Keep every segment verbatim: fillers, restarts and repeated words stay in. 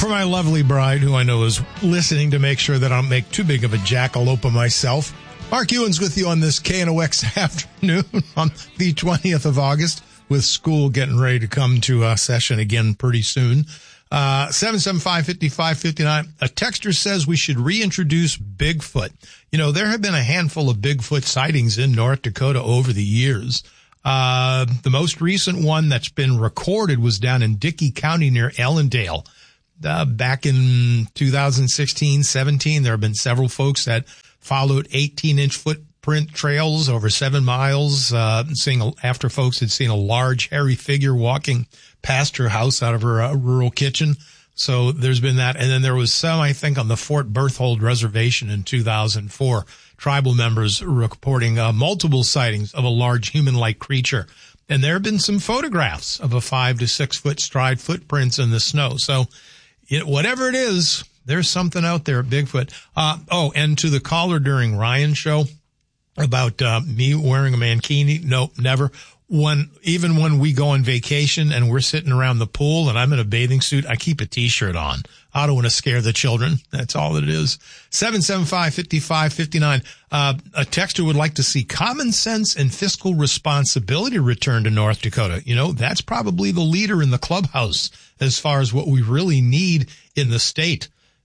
for my lovely bride, who I know is listening to make sure that I don't make too big of a jackalope of myself. Mark Ewens with you on this K N O X afternoon on the twentieth of August, with school getting ready to come to a session again pretty soon. Uh, seven seven five, five five five nine. A texter says we should reintroduce Bigfoot. You know, there have been a handful of Bigfoot sightings in North Dakota over the years. Uh, the most recent one that's been recorded was down in Dickey County near Ellendale. Uh, back in two thousand sixteen, seventeen, there have been several folks that followed eighteen inch footprint trails over seven miles, uh, seeing a, after folks had seen a large hairy figure walking past her house out of her uh, rural kitchen. So there's been that. And then there was some, I think, on the Fort Berthold Reservation in two thousand four. Tribal members reporting uh, multiple sightings of a large human-like creature. And there have been some photographs of a five to six foot stride footprints in the snow. So it, whatever it is, there's something out there at Bigfoot. Uh, oh, and to the caller during Ryan's show about uh, me wearing a mankini, nope, never. When, even when we go on vacation and we're sitting around the pool and I'm in a bathing suit, I keep a t-shirt on. I don't want to scare the children. That's all it is. seven seven five, five five five nine. Uh, a texter would like to see common sense and fiscal responsibility return to North Dakota. You know, that's probably the leader in the clubhouse as far as what we really need in the state.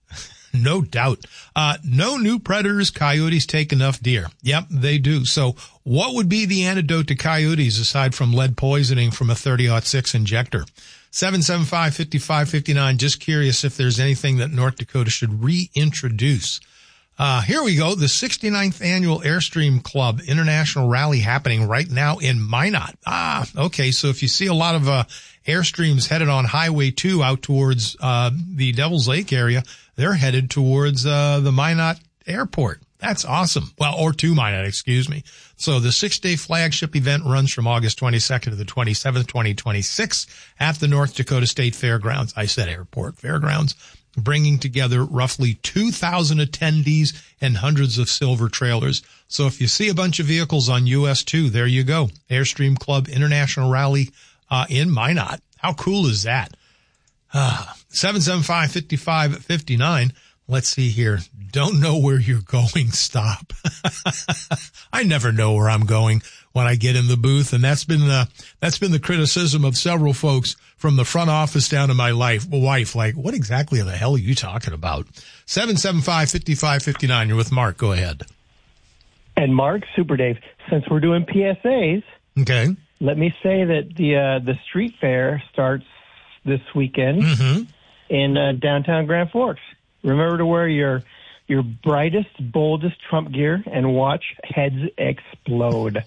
No doubt. Uh, no new predators. Coyotes take enough deer. Yep, they do. So what would be the antidote to coyotes aside from lead poisoning from a thirty oh six injector? seven seven five, five five five nine. Just curious if there's anything that North Dakota should reintroduce. Uh, here we go. The sixty-ninth Annual Airstream Club International Rally happening right now in Minot. Ah, okay. So if you see a lot of, uh, Airstreams headed on Highway two out towards, uh, the Devil's Lake area, they're headed towards, uh, the Minot Airport. That's awesome. Well, or to Minot, excuse me. So the six-day flagship event runs from August twenty-second to the twenty-seventh, twenty twenty-six at the North Dakota State Fairgrounds. I said airport, fairgrounds, bringing together roughly two thousand attendees and hundreds of silver trailers. So if you see a bunch of vehicles on U S two, there you go. Airstream Club International Rally, uh, in Minot. How cool is that? Uh, seven seven five, five five five nine. Let's see here. Don't know where you're going. Stop. I never know where I'm going when I get in the booth. And that's been the, that's been the criticism of several folks from the front office down to my life, wife. Like, what exactly the hell are you talking about? seven seven five, five five five nine. You're with Mark. Go ahead. And Mark, Super Dave, since we're doing P S As. Okay. Let me say that the, uh, the street fair starts this weekend mm-hmm. in uh, downtown Grand Forks. Remember to wear your your brightest, boldest Trump gear and watch heads explode.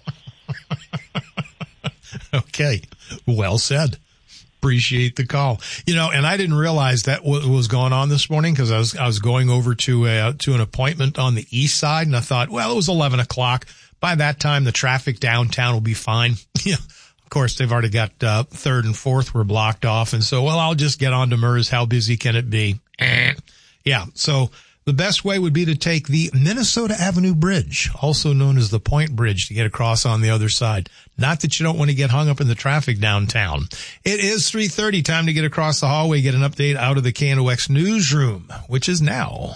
Okay. Well said. Appreciate the call. You know, and I didn't realize that what was going on this morning because I was I was going over to a, to an appointment on the east side, and I thought, well, it was eleven o'clock. By that time, the traffic downtown will be fine. Yeah. Of course, they've already got uh, third and fourth were blocked off, and so, well, I'll just get on to Mers. How busy can it be? Yeah, so the best way would be to take the Minnesota Avenue Bridge, also known as the Point Bridge, to get across on the other side. Not that you don't want to get hung up in the traffic downtown. It is three thirty, time to get across the hallway, get an update out of the K N O X newsroom, which is now.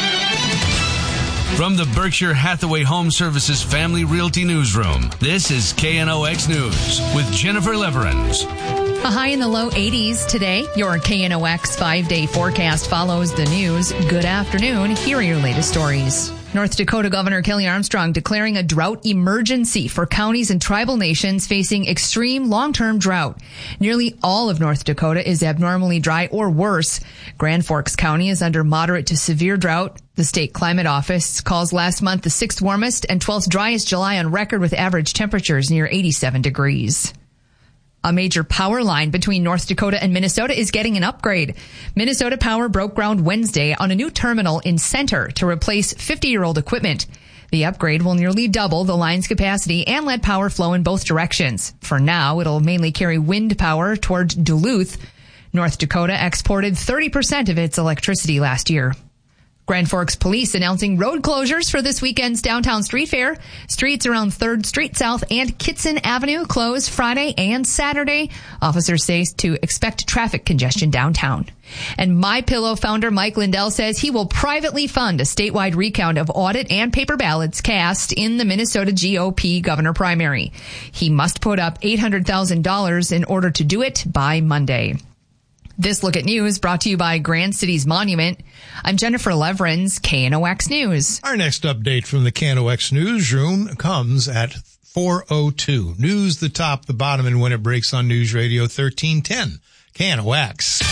From the Berkshire Hathaway Home Services Family Realty Newsroom, this is K N O X News with Jennifer Leverins. A high in the low eighties today. Your K N O X five-day forecast follows the news. Good afternoon. Here are your latest stories. North Dakota Governor Kelly Armstrong declaring a drought emergency for counties and tribal nations facing extreme long-term drought. Nearly all of North Dakota is abnormally dry or worse. Grand Forks County is under moderate to severe drought. The state climate office calls last month the sixth warmest and twelfth driest July on record with average temperatures near eighty-seven degrees. A major power line between North Dakota and Minnesota is getting an upgrade. Minnesota Power broke ground Wednesday on a new terminal in Center to replace fifty-year-old equipment. The upgrade will nearly double the line's capacity and let power flow in both directions. For now, it'll mainly carry wind power toward Duluth. North Dakota exported thirty percent of its electricity last year. Grand Forks Police announcing road closures for this weekend's downtown street fair. Streets around third Street South and Kitson Avenue closed Friday and Saturday. Officers say to expect traffic congestion downtown. And MyPillow founder Mike Lindell says he will privately fund a statewide recount of audit and paper ballots cast in the Minnesota G O P governor primary. He must put up eight hundred thousand dollars in order to do it by Monday. This Look at News brought to you by Grand Cities Monument. I'm Jennifer Leverins, K N O X News. Our next update from the K N O X newsroom comes at four oh two. News, the top, the bottom, and when it breaks on News Radio thirteen ten. K N O X.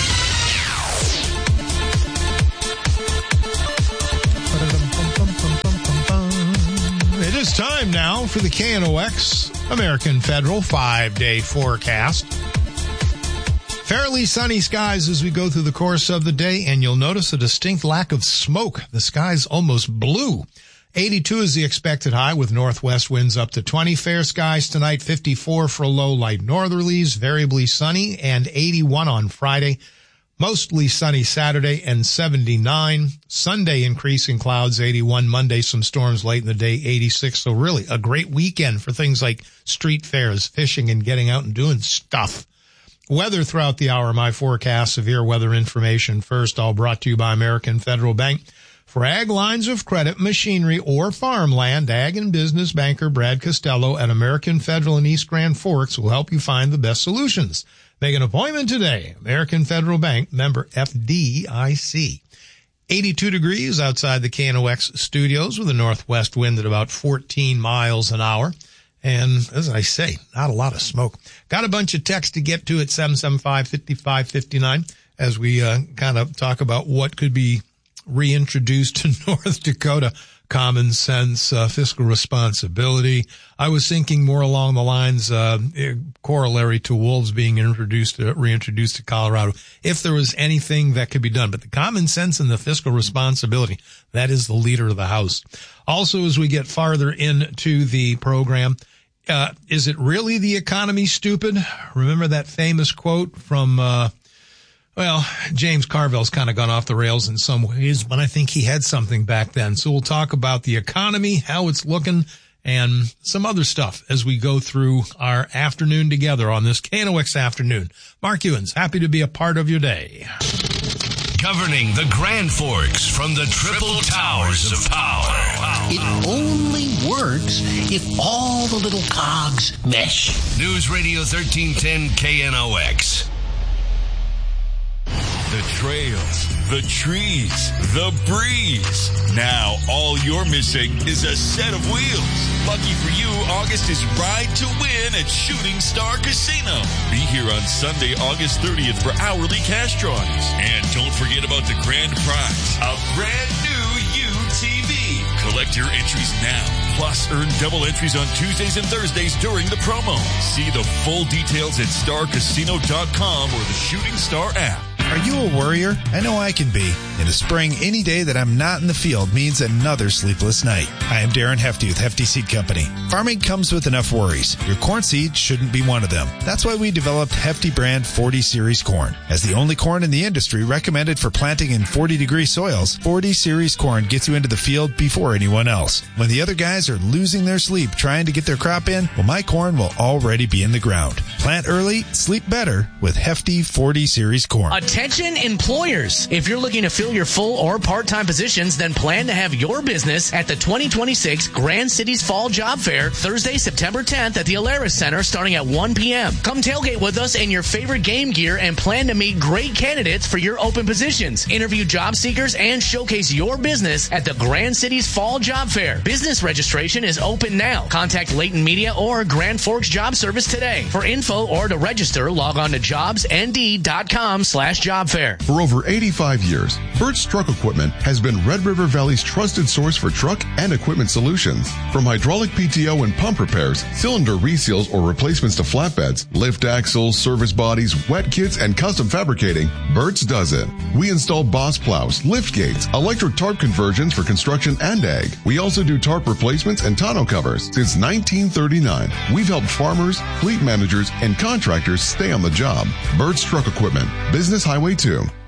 It is time now for the K N O X American Federal five-day forecast. Fairly sunny skies as we go through the course of the day, and you'll notice a distinct lack of smoke. The sky's almost blue. eighty-two is the expected high with northwest winds up to twenty. Fair skies tonight, fifty-four for low light northerlies, variably sunny, and eighty-one on Friday. Mostly sunny Saturday and seventy-nine. Sunday increasing clouds, eighty-one. Monday some storms late in the day, eighty-six. So really a great weekend for things like street fairs, fishing, and getting out and doing stuff. Weather throughout the hour, my forecast, severe weather information first, all brought to you by American Federal Bank. For ag lines of credit, machinery, or farmland, ag and business banker Brad Costello at American Federal in East Grand Forks will help you find the best solutions. Make an appointment today. American Federal Bank, member F D I C. eighty-two degrees outside the K N O X studios with a northwest wind at about fourteen miles an hour. And as I say, not a lot of smoke. Got a bunch of text to get to at seven seven five, five five five nine as we uh, kind of talk about what could be reintroduced to North Dakota. Common sense, uh, fiscal responsibility. I was thinking more along the lines, uh, corollary to wolves being introduced, uh, reintroduced to Colorado. If there was anything that could be done, but the common sense and the fiscal responsibility, that is the leader of the House. Also, as we get farther into the program, uh, is it really the economy, stupid? Remember that famous quote from, uh, Well, James Carville's kind of gone off the rails in some ways, but I think he had something back then. So we'll talk about the economy, how it's looking, and some other stuff as we go through our afternoon together on this K N O X afternoon. Mark Ewens, happy to be a part of your day. Governing the Grand Forks from the Triple Towers of Power. It only works if all the little cogs mesh. News Radio thirteen ten K N O X. The trails, the trees, the breeze. Now all you're missing is a set of wheels. Lucky for you, August is Ride to Win at Shooting Star Casino. Be here on Sunday, August thirtieth for hourly cash drawings. And don't forget about the grand prize, a brand new U T V. Collect your entries now. Plus, earn double entries on Tuesdays and Thursdays during the promo. See the full details at star casino dot com or the Shooting Star app. Are you a worrier? I know I can be. In the spring, any day that I'm not in the field means another sleepless night. I am Darren Hefty with Hefty Seed Company. Farming comes with enough worries. Your corn seed shouldn't be one of them. That's why we developed Hefty brand forty series corn. As the only corn in the industry recommended for planting in forty degree soils, forty series corn gets you into the field before anyone else. When the other guys are losing their sleep trying to get their crop in, well, my corn will already be in the ground. Plant early, sleep better with Hefty forty series corn. Attention employers. If you're looking to fill your full or part-time positions, then plan to have your business at the twenty twenty-six Grand Cities Fall Job Fair, Thursday, September tenth at the Alaris Center starting at one p.m. Come tailgate with us in your favorite game gear and plan to meet great candidates for your open positions. Interview job seekers and showcase your business at the Grand Cities Fall Job Fair. Business registration is open now. Contact Leighton Media or Grand Forks Job Service today. For info or to register, log on to jobsnd.com slash job fair. For over eighty-five years, Burt's Truck Equipment has been Red River Valley's trusted source for truck and equipment solutions. From hydraulic P T O and pump repairs, cylinder reseals or replacements to flatbeds, lift axles, service bodies, wet kits, and custom fabricating, Burt's does it. We install boss plows, lift gates, electric tarp conversions for construction and ag. We also do tarp replacements and tonneau covers. Since nineteen thirty-nine, we've helped farmers, fleet managers, and contractors stay on the job. Burt's Truck Equipment, Business Highway two.